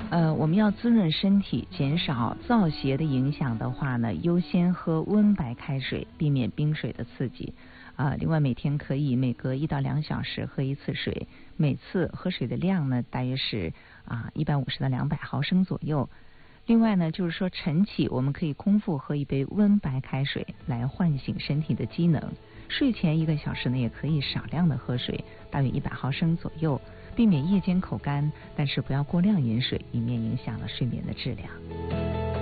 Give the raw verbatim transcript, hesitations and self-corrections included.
呃，我们要滋润身体，减少燥邪的影响的话呢，优先喝温白开水，避免冰水的刺激。啊、呃，另外每天可以每隔一到两小时喝一次水，每次喝水的量呢大约是啊一百五十到两百毫升左右。另外呢，就是说晨起我们可以空腹喝一杯温白开水来唤醒身体的机能。睡前一个小时呢，也可以少量的喝水，大约一百毫升左右。避免夜间口干，但是不要过量饮水，以免影响了睡眠的质量。